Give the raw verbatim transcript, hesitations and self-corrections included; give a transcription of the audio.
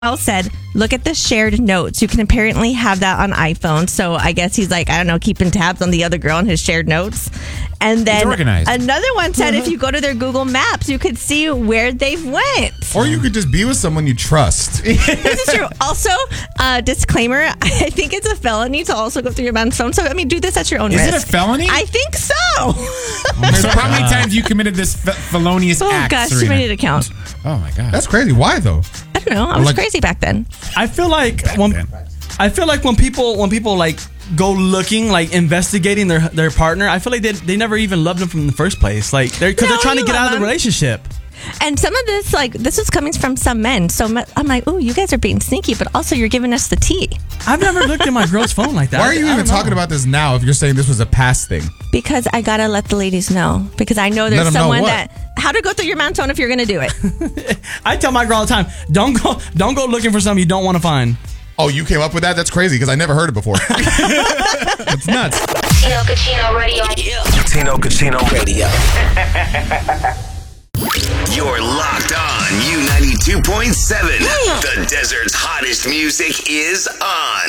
Al said, look at the shared notes. You can apparently have that on iPhone. So I guess he's like, I don't know, keeping tabs on the other girl in his shared notes. And then another one said, if you go to their Google Maps, you could see where they've went. Or you could just be with someone you trust. This is true. Also, uh, disclaimer, I think it's a felony to also go through your mom's phone. So, I mean, do this at your own is risk. Is it a felony? I think so. Oh, so how many times you committed this f- felonious oh, act, Oh, gosh, Serena? too many to count. Oh, my God. That's crazy. Why, though? I don't know. I was like, crazy back then. I feel like back when then. I feel like when people when people like go looking, like investigating their their partner, I feel like they they never even loved them from the first place. Like they're because No, they're trying to you get love out of the them. relationship. And some of this, like, this was coming from some men. So I'm like, oh, you guys are being sneaky, but also you're giving us the tea. I've never looked at my girl's phone like that. Why are you I even don't know. talking about this now if you're saying this was a past thing? Because I gotta let the ladies know. Because I know there's Let 'em know someone what? that how to go through your mom's phone if you're gonna do it. I tell my girl all the time, don't go don't go looking for something you don't want to find. Oh, you came up with that? That's crazy because I never heard it before. It's nuts. Tino Cucino Radio. Tino Cucino Radio. You're locked on U ninety-two point seven. The desert's hottest music is on.